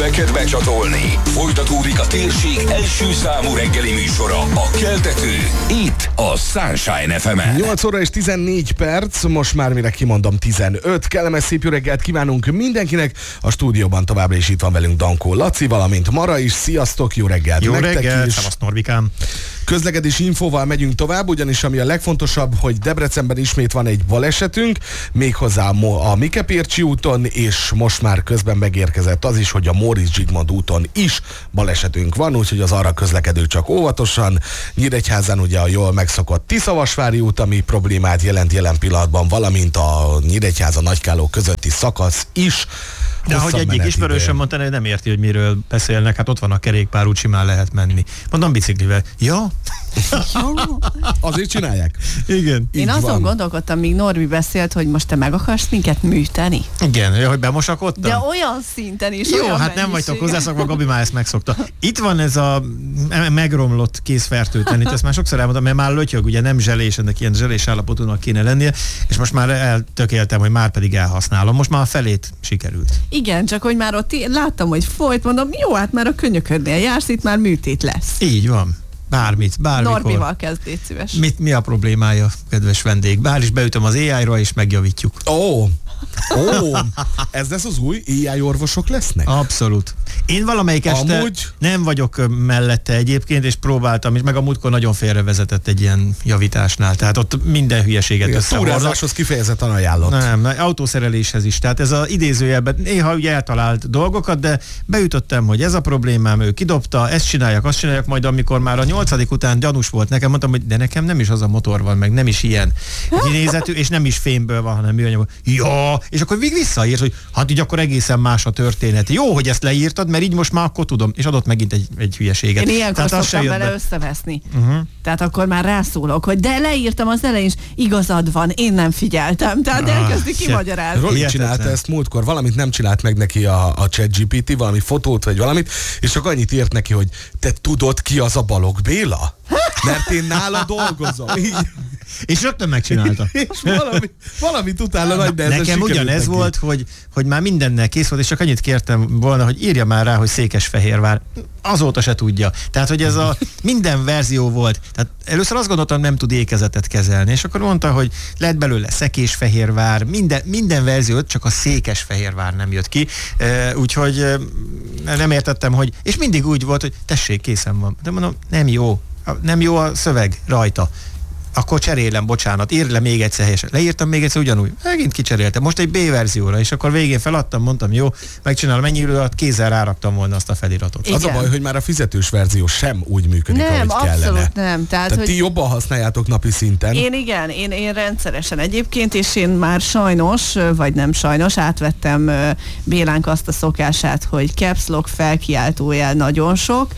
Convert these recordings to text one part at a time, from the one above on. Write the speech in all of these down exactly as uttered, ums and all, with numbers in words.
szíveket becsatolni. Folytatódik a térség első számú reggeli műsora, a Keltető, itt a Sunshine ef emen. nyolc óra és tizennégy perc, most már mire kimondom tizenöt. Kellemes szép jó reggelt kívánunk mindenkinek. A stúdióban továbbra is itt van velünk Dankó Laci, valamint Mara is. Sziasztok, jó reggelt! Jó nektek reggelt, is. Szevasz Norbikám! Közlekedési infóval megyünk tovább, ugyanis ami a legfontosabb, hogy Debrecenben ismét van egy balesetünk, méghozzá a Mikepércsi úton, és most már közben megérkezett az is, hogy a Móricz Zsigmond úton is balesetünk van, úgyhogy az arra közlekedők csak óvatosan. Nyíregyházán ugye a jól megszokott Tiszavasvári út, ami problémát jelent jelen pillanatban, valamint a Nyíregyháza-Nagykálló közötti szakasz is. De ahogy egyik ismerősöm mondta, hogy nem érti, hogy miről beszélnek, hát ott van a kerékpárút, simán lehet menni. Mondom biciklivel. Ja? Azért csinálják? Igen. Én azon van. gondolkodtam, míg Norbi beszélt, hogy most te meg akarsz minket műteni. Igen, hogy bemosakodtam. De olyan szinten is. Jó, olyan hát nem vagytok hozzászokva, Gabi már ezt megszokta. Itt van ez a megromlott kézfertőtlenít, ezt már sokszor elmondtam, mert már lötyög, ugye nem zselés, ennek ilyen zselés állapotúnak kéne lennie, és most már eltökéltem, hogy már pedig elhasználom. Most már a felét sikerült. Igen, csak hogy már ott láttam, hogy folyt, mondom, jó, hát már a könyöködnél jársz, itt már műtét lesz. Így van. Bármit, bármikor. Norbival kezd, légy szíves. Mit, mi a problémája, kedves vendég? Bár is beütöm az á í-ra, és megjavítjuk. Ó, oh. Ó, ez lesz az új á í orvosok lesznek? Abszolút. Én valamelyik este Amúgy... nem vagyok mellette egyébként, és próbáltam, és meg a múltkor nagyon félrevezetett egy ilyen javításnál. Tehát ott minden hülyeséget összehordott. Túrázáshoz kifejezetten ajánlott. Nem, autószereléshez is. Tehát ez az idézőjelben néha ugye eltalált dolgokat, de beütöttem, hogy ez a problémám, ő kidobta, ezt csináljak, azt csináljak, majd amikor már a nyolcadik után gyanús volt nekem, mondtam, hogy de nekem nem is az a motor van, meg nem is ilyen kinézetű, és nem is fémből van, hanem műanyagból. Ja, és akkor még visszaírt, hogy hát így akkor egészen más a történet. Jó, hogy ezt leírtad, mert így most már akkor tudom, és adott megint egy, egy hülyeséget. Én ilyenkor szoktam vele be. összeveszni. Uh-huh. Tehát akkor már rászólok, hogy de leírtam az elején is, igazad van, én nem figyeltem. Tehát ah, elkezdi kimagyarázni. Roli csinálta ezt múltkor, valamit nem csinált meg neki a, a ChatGPT, valami fotót vagy valamit, és csak annyit írt neki, hogy te tudod ki az a Balogh Béla? Mert én nála dolgozom. Így. És rögtön megcsinálta. És valami, valamit utána nagy, de nekem ugyanez neki. volt, hogy, hogy már mindennel kész volt, és csak annyit kértem volna, hogy írja már rá, hogy Székesfehérvár. Azóta se tudja. Tehát, hogy ez a minden verzió volt. Tehát először azt gondoltam, nem tud ékezetet kezelni, és akkor mondta, hogy lett belőle Szekésfehérvár, minden, minden verziót, csak a Székesfehérvár nem jött ki. Uh, úgyhogy uh, nem értettem, hogy, és mindig úgy volt, hogy tessék, készen van. De mondom, nem jó. Nem jó a szöveg rajta. Akkor cserélem, bocsánat, írd le még egyszer helyesen. Leírtam még egyszer ugyanúgy. Megint kicseréltem. Most egy B-verzióra, és akkor végén feladtam, mondtam, jó, megcsinálom, mennyi idő alatt kézzel ráraktam volna azt a feliratot. Igen. Az a baj, hogy már a fizetős verzió sem úgy működik, nem, ahogy kellene. Nem, abszolút nem. Tehát, Tehát hogy ti jobban használjátok napi szinten. Én igen, én, én rendszeresen egyébként, és én már sajnos, vagy nem sajnos, átvettem Bélánk azt a szokását, hogy caps lock felkiáltójel nagyon sok,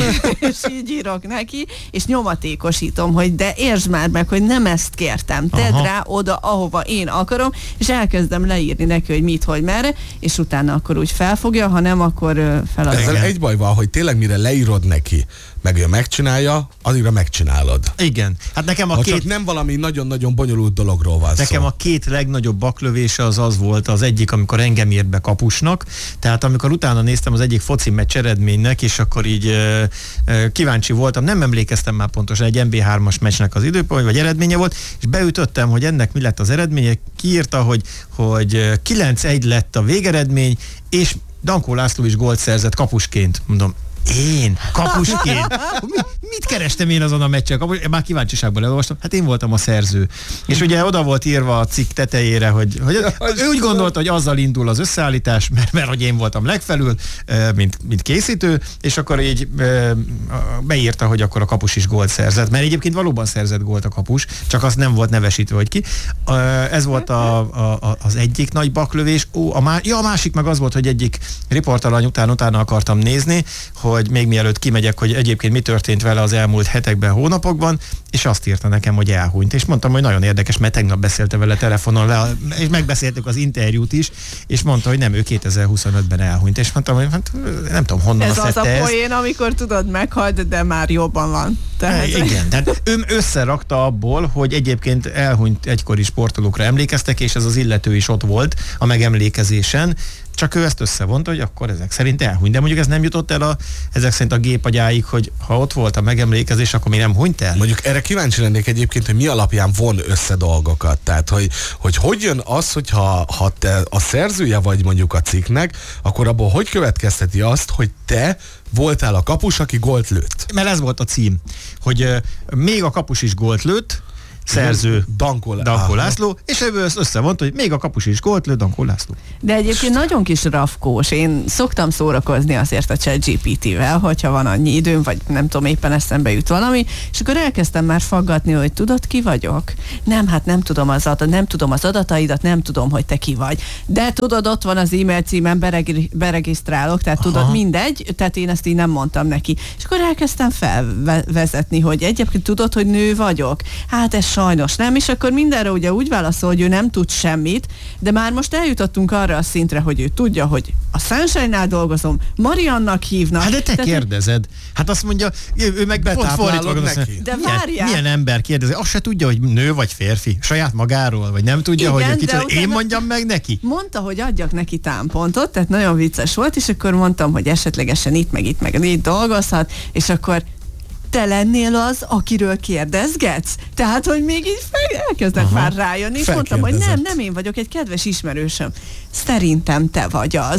és így írok neki, és nyomatékosítom, hogy de értsd már meg, hogy nem ezt kértem. Tedd Aha. rá oda, ahova én akarom, és elkezdem leírni neki, hogy mit, hogy merre, és utána akkor úgy felfogja, ha nem, akkor feladom. Ezzel egy baj van, hogy tényleg mire leírod neki, meg ő megcsinálja, addigra megcsinálod. Igen. Hát nekem a ha két... csak nem valami nagyon-nagyon bonyolult dologról van Nekem szó. a két legnagyobb baklövése az az volt, az egyik, amikor engem írt be kapusnak, tehát amikor utána néztem az egyik foci meccs eredménynek, és akkor így e, e, kíváncsi voltam, nem emlékeztem már pontosan egy em bé hármas meccsnek az időpont, vagy eredménye volt, és beütöttem, hogy ennek mi lett az eredménye, kiírta, hogy, hogy kilenc egy lett a végeredmény, és Dankó László is gólt szerzett kapusként. Mondom, én? Kapusként? Mi, mit kerestem én azon a meccsen? Kapus? Már kíváncsiságban elolvastam. Hát én voltam a szerző. És ugye oda volt írva a cikk tetejére, hogy, hogy ő úgy gondolta, hogy azzal indul az összeállítás, mert, mert hogy én voltam legfelül, mint, mint készítő, és akkor így beírta, hogy akkor a kapus is gólt szerzett. Mert egyébként valóban szerzett gólt a kapus, csak az nem volt nevesítve, hogy ki. Ez volt a, a, az egyik nagy baklövés. Ó, a, má, ja, a másik meg az volt, hogy egyik riportalany után utána akartam nézni, hogy még mielőtt kimegyek, hogy egyébként mi történt vele az elmúlt hetekben, hónapokban, és azt írta nekem, hogy elhunyt. És mondtam, hogy nagyon érdekes, mert tegnap beszélte vele telefonon le, és megbeszéltük az interjút is, és mondta, hogy nem, ő kétezer-huszonötben elhunyt. És mondtam, hogy hát, nem tudom, honnan ez szedte az a ezt. poén, amikor tudod, meghalt, de már jobban van. Tehát... Igen, tehát ő összerakta abból, hogy egyébként elhunyt egykori sportolókra emlékeztek, és ez az illető is ott volt a megemlékezésen, Csak ő ezt összevonta, hogy akkor ezek szerint elhuny. De mondjuk ez nem jutott el a, ezek szerint a gép agyáig, hogy ha ott volt a megemlékezés, akkor mi nem hunyt el? Mondjuk erre kíváncsi lennék egyébként, hogy mi alapján von össze dolgokat. Tehát, hogy hogy, hogy jön az, hogyha ha te a szerzője vagy mondjuk a cikknek, akkor abból hogy következteti azt, hogy te voltál a kapus, aki gólt lőtt? Mert ez volt a cím, hogy uh, még a kapus is gólt lőtt, szerző Dankó, Dankó László, és ebből összevont, hogy még a kapus is gólt lő, Dankó László. De egyébként nagyon kis rafkós. Én szoktam szórakozni azért a ChatGPT-vel, hogyha van annyi időm, vagy nem tudom, éppen eszembe jut valami, és akkor elkezdtem már faggatni, hogy tudod, ki vagyok? Nem, hát nem tudom az adat, nem tudom az adataidat, nem tudom, hogy te ki vagy. De tudod, ott van az e-mail címem, bereg- beregisztrálok, tehát Aha. tudod, mindegy, tehát én ezt így nem mondtam neki. És akkor elkezdtem felvezetni, hogy egyébként tudod, hogy nő vagyok? Hát ez sajnos nem, és akkor mindenre ugye úgy válaszol, hogy ő nem tud semmit, de már most eljutottunk arra a szintre, hogy ő tudja, hogy a Sunshine-nál dolgozom, Mariannak hívnak. Hát de te tehát, kérdezed. Hát azt mondja, ő meg pont fordítva neki. De milyen, várjál. milyen ember kérdezi? Azt se tudja, hogy nő vagy férfi, saját magáról, vagy nem tudja, Igen, hogy kicsit, én utána mondjam meg neki. Mondta, hogy adjak neki támpontot, tehát nagyon vicces volt, és akkor mondtam, hogy esetlegesen itt, meg itt, meg itt dolgozhat, és akkor te lennél az, akiről kérdezgetsz? Tehát, hogy még így fel, elkezdett Aha. már rájönni, és mondtam, hogy nem, nem én vagyok, egy kedves ismerősöm. Szerintem te vagy az.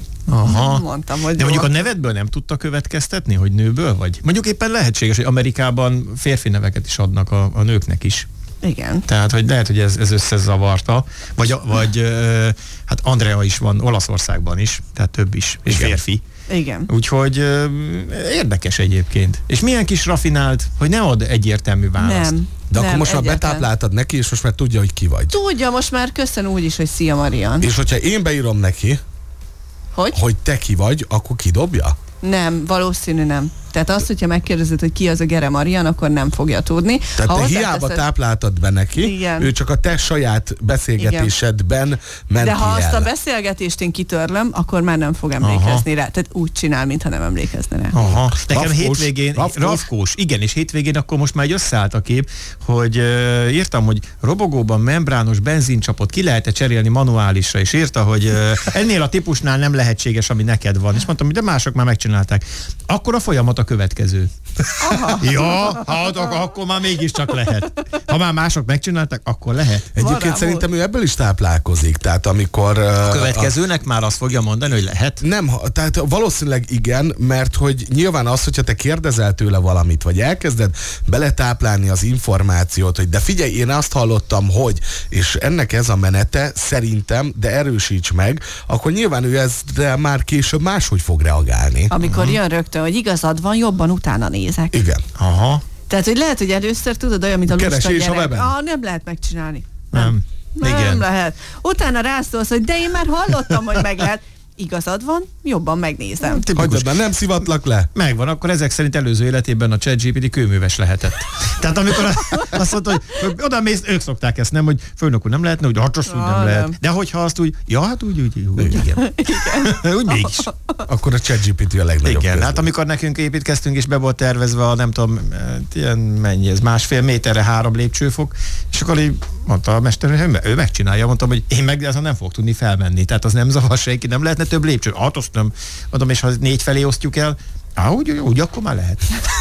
Aha. Mondtam, hogy de mondjuk a nevedből nem tudta következtetni, hogy nőből vagy? Mondjuk éppen lehetséges, hogy Amerikában férfi neveket is adnak a, a nőknek is. Igen. Tehát, hogy lehet, hogy ez, ez összezavarta. Vagy, vagy hát Andrea is van Olaszországban is, tehát több is, és Igen. férfi. Igen. Úgyhogy ö, érdekes egyébként. És milyen kis rafinált, hogy ne ad egyértelmű választ. Nem. De nem, akkor most már egyáltalán. betápláltad neki, és most már tudja, hogy ki vagy. Tudja, most már köszön úgy is, hogy szia Marian. És hogyha én beírom neki, Hogy? hogy te ki vagy, akkor kidobja? Nem, valószínű nem. Tehát azt, hogyha megkérdezed, hogy ki az a Gere Marian, akkor nem fogja tudni. Tehát ha te hiába tápláltad be neki, Igen. ő csak a te saját beszélgetésedben ment De ki ha azt el. a beszélgetést én kitörlöm, akkor már nem fog emlékezni Aha. rá. Tehát úgy csinál, mintha nem emlékezne rá. Aha. Nekem Rafkós, hétvégén, rafkós. rafkós, igen, és hétvégén akkor most már egy összeállt a kép, hogy uh, írtam, hogy robogóban membrános benzincsapot ki lehet-e cserélni manuálisra, és írta, hogy uh, ennél a típusnál nem lehetséges, ami neked van. És mondtam, hogy de mások már megcsinálták. Akkor a folyamat a következő. Aha. Ja, hát akkor már mégiscsak lehet. Ha már mások megcsinálták, akkor lehet. Egyébként Vará, szerintem ő ebből is táplálkozik. Tehát amikor... A következőnek a, már azt fogja mondani, hogy lehet? Nem, tehát valószínűleg igen, mert hogy nyilván az, hogyha te kérdezel tőle valamit, vagy elkezded beletáplálni az információt, hogy de figyelj, én azt hallottam, hogy, és ennek ez a menete szerintem, de erősíts meg, akkor nyilván ő ezzel már később máshogy fog reagálni. Amikor uh-huh. jön rögtön, hogy igazad van, jobban utána nézek. Igen. Aha. Tehát, hogy lehet, hogy először tudod olyan, mint a lusta Keresés a gyerek. weben. Ah, nem lehet megcsinálni. Nem. Nem, nem Igen. lehet. Utána rászólsz, hogy de én már hallottam, hogy meg lehet. Igazad van, jobban megnézem. Hagyd be, nem szivatlak le. Megvan, akkor ezek szerint előző életében a ChatGPT kőműves lehetett. Tehát amikor azt mondta, hogy oda mész, ők szokták ezt, nem, hogy főnök úr nem lehetne, hogy hát azt úgy nem Ah, lehet. nem. De hogyha azt úgy, ja, hát úgy, úgy, úgy, úgy igen. igen. Úgy mégis. Akkor a ChatGPT a legnagyobb Igen, közül. hát amikor nekünk építkeztünk, és be volt tervezve a nem tudom, ilyen mennyi ez, másfél méterre három lépcsőfok, és akkor így mondta a mester, hogy ő megcsinálja, mondtam, hogy én meg azon nem fog tudni felmenni, tehát az nem zavar senki, nem lehetne több lépcső. Hát azt nem, mondom, és ha négy felé osztjuk el, á, úgy, úgy, akkor már lehet.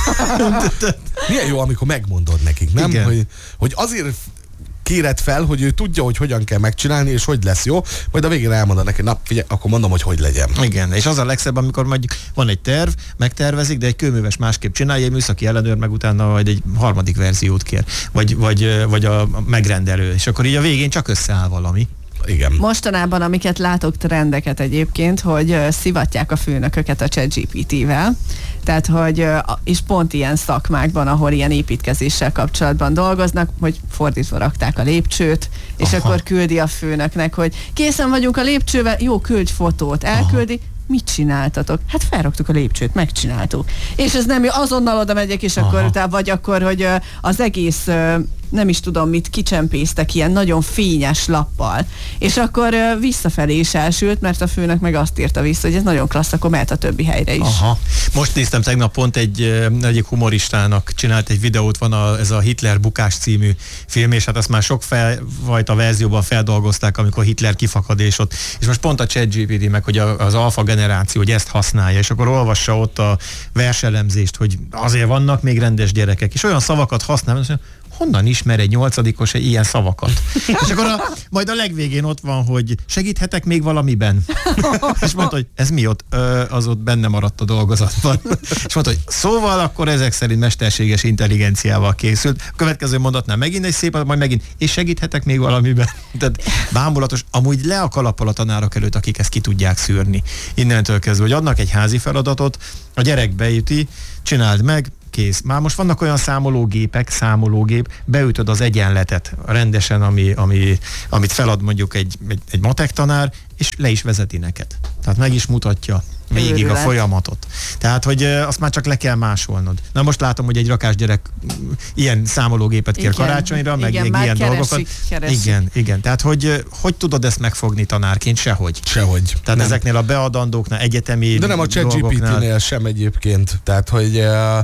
Milyen jó, amikor megmondod nekik, nem? Igen. Hogy, hogy azért kéred fel, hogy ő tudja, hogy hogyan kell megcsinálni, és hogy lesz jó, majd a végén elmondod neki, na figyelj, akkor mondom, hogy hogy legyen. Igen, és az a legszebb, amikor mondjuk van egy terv, megtervezik, de egy kőműves másképp csinálja, egy műszaki ellenőr meg utána majd egy harmadik verziót kér, vagy, vagy, vagy a megrendelő, és akkor így a végén csak összeáll valami. Igen. Mostanában, amiket látok trendeket egyébként, hogy uh, szivatják a főnököket a ChatGPT-vel, tehát, hogy, uh, és pont ilyen szakmákban, ahol ilyen építkezéssel kapcsolatban dolgoznak, hogy fordítva rakták a lépcsőt, és Aha. akkor küldi a főnöknek, hogy készen vagyunk a lépcsővel, jó, küldj fotót, elküldi, Aha. mit csináltatok? Hát felraktuk a lépcsőt, megcsináltuk. És ez nem jó, azonnal oda megyek, és akkor Aha. utána, vagy akkor, hogy uh, az egész uh, nem is tudom mit, kicsempésztek ilyen nagyon fényes lappal. És akkor uh, visszafelé is elsült, mert a főnök meg azt írta vissza, hogy ez nagyon klassz, akkor mehet a többi helyre is. Aha. Most néztem tegnap pont egy egyik humoristának csinált egy videót, van a, ez a Hitler bukás című film, és hát azt már sok fajta verzióban feldolgozták, amikor Hitler kifakad, és ott, és most pont a ChatGPT meg, hogy a, az alfa generáció, hogy ezt használja, és akkor olvassa ott a verselemzést, hogy azért vannak még rendes gyerekek, és olyan szavakat használ, hogy honnan ismer egy nyolcadikos egy ilyen szavakat? És akkor a, majd a legvégén ott van, hogy segíthetek még valamiben? És mondta, hogy ez mi ott? Ö, az ott benne maradt a dolgozatban. És mondta, hogy szóval akkor ezek szerint mesterséges intelligenciával készült. A következő mondatnál megint egy szép, majd megint, és segíthetek még valamiben? Tehát bámulatos, amúgy le a kalappal a tanárok előtt, akik ezt ki tudják szűrni. Innentől kezdve, hogy adnak egy házi feladatot, a gyerek beüti, csináld meg, kész. Már most vannak olyan számológépek, számológép, beütöd az egyenletet rendesen, ami, ami, amit felad mondjuk egy, egy, egy matek tanár, és le is vezeti neked. Tehát meg is mutatja végig Őrület. A folyamatot. Tehát, hogy azt már csak le kell másolnod. Na most látom, hogy egy rakás gyerek ilyen számológépet kér igen, karácsonyra, meg igen, még ilyen keresik, dolgokat. Keresik. Igen, igen. Tehát, hogy hogy tudod ezt megfogni tanárként? Sehogy. Sehogy. Tehát nem. Ezeknél a beadandóknál, egyetemi de nem a ChatGPT-nél sem egyébként. Tehát, hogy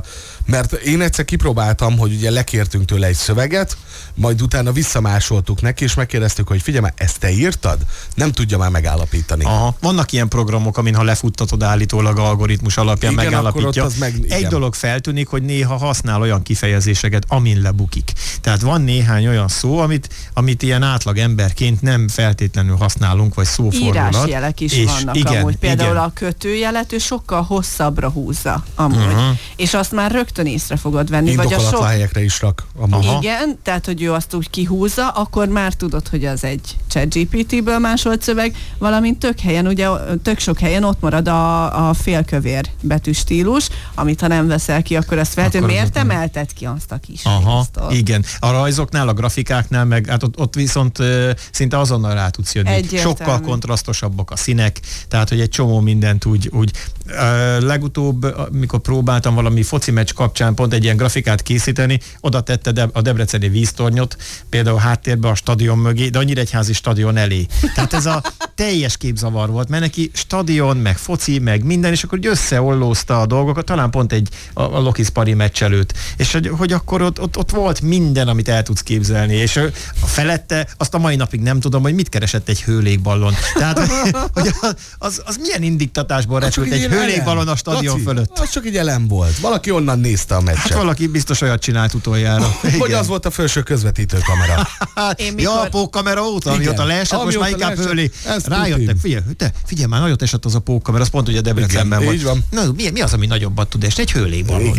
mert én egyszer kipróbáltam, hogy ugye lekértünk tőle egy szöveget, majd utána visszamásoltuk neki, és megkérdeztük, hogy figyelj már, ezt te írtad? Nem tudja már megállapítani. Aha. Vannak ilyen programok, amin ha lefuttatod állítólag algoritmus alapján igen, megállapítja. Meg, egy dolog feltűnik, hogy néha használ olyan kifejezéseket, amin lebukik. Tehát van néhány olyan szó, amit, amit ilyen átlag emberként nem feltétlenül használunk, vagy szófordulat. Írásjelek is és vannak igen, amúgy. Például igen. a kötőjelet ő sokkal hosszabbra húzza amúgy. Uh-huh. És azt már rögtön észre fogod venni. Indokolatlan vagy a sok... helyekre is rak. Aha. Igen, tehát hogy ő azt úgy kihúzza, akkor már tudod, hogy az egy ChatGPT-ből másolt szöveg, valamint tök helyen, ugye tök sok helyen ott marad a, a félkövér betűstílus, amit ha nem veszel ki, akkor ezt feltűn. Miért emelted ki azt a kis Aha, részt? igen. A rajzoknál, a grafikáknál, meg hát ott, ott viszont uh, szinte azonnal rá tudsz jönni. Egyértelmű. Sokkal kontrasztosabbak a színek, tehát hogy egy csomó mindent úgy, úgy uh, legutóbb, mikor próbáltam valami foci meccs kapcsán pont egy ilyen grafikát készíteni, oda tette de, a debreceni víztornyot, például háttérbe a stadion mögé, de a Nyíregyházi stadion elé. Tehát ez a teljes képzavar volt, mert neki stadion, meg foci, meg minden, és akkor összeollózta a dolgokat, talán pont egy a, a Lokiszpari meccs előtt. És hogy, hogy akkor ott, ott, ott volt minden, amit el tudsz képzelni, és a felette azt a mai napig nem tudom, hogy mit keresett egy hőlégballon. Tehát, hogy az, az, az milyen indiktatásból repült egy hőlégballon a stadion Laci, fölött. Az csak így elem volt. Valaki onnan nézte a meccset. Hát valaki biztos olyat csinált utoljára. Hogy az volt a felső közvetítő kamera. Én mikor... Ja, a pókkamera óta, amióta leesett, most már inkább hőlé. Rájöttek, figyelj, te, figyelj már, nagyot esett az a pókkamera, az pont ugye Debrecenben van. Így van. Na, mi, mi az, ami nagyobbat tud esni? Egy hőlégballon.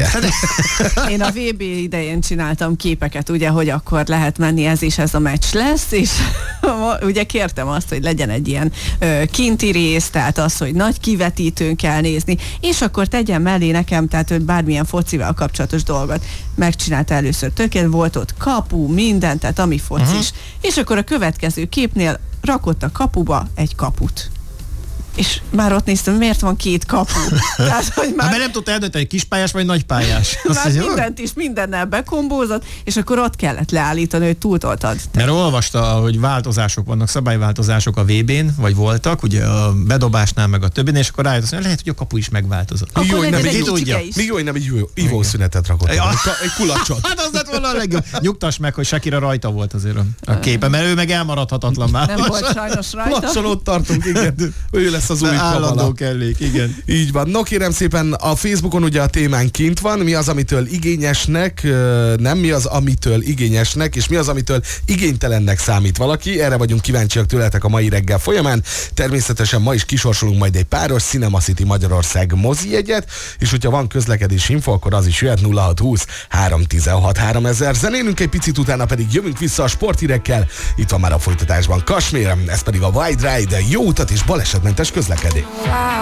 Én a vé bé idején csináltam képeket, ugye, hogy akkor lehet menni, ez is ez a meccs lesz, és ugye kértem azt, hogy legyen egy ilyen ö, kinti rész, tehát az, hogy nagy kivetítőn kell nézni, és akkor tegyen mellé nekem, tehát hogy bármilyen focival kapcsolatos dolgot megcsinálta először tökélet, volt ott kapu, minden, tehát ami focis, uh-huh. és akkor a következő képnél rakott a kapuba egy kaput. És már ott néztem, miért van két kapu. Tehát, hogy már... Hát, mert nem tudta eldönteni, kispályás vagy nagypályás. Már mindent is mindennel bekombózott, és akkor ott kellett leállítani, hogy túltoltad. Mert olvasta, hogy változások vannak, szabályváltozások a vé bén, vagy voltak, ugye a bedobásnál, meg a többin, és akkor rájött, hogy lehet, hogy a kapu is megváltozott. Még jó, hogy nem egy is. egy ivószünetet rakott. Ja. Egy kulacsot. Hát az lett volna a legjobb. Nyugtass meg, hogy Shakira rajta volt azért a képen, mert ő meg elmaradhatatlan már. Nem volt sajnos rajta. Lassan ott tartunk, igen. Ő lesz az új állandó kellék, igen. Így van. No, kérem szépen, a Facebookon ugye a témán kint van, mi az, amitől igényesnek, nem mi az, amitől igényesnek, és mi az, amitől igénytelennek számít valaki. Erre vagyunk kíváncsiak tőletek a mai reggel folyamán. Természetesen ma is kisorsolunk majd egy páros Cinema City Magyarország mozijegyet, és hogyha van közlekedési info, akkor az is jöhet nulla hat húsz három tizenhat háromezer. Zenélünk egy picit, utána pedig jövünk vissza a sporthírekkel. Itt van már a folytatásban Kasmér, ez pedig a Wide Ride, jó utat és balesetmentes közlekedés.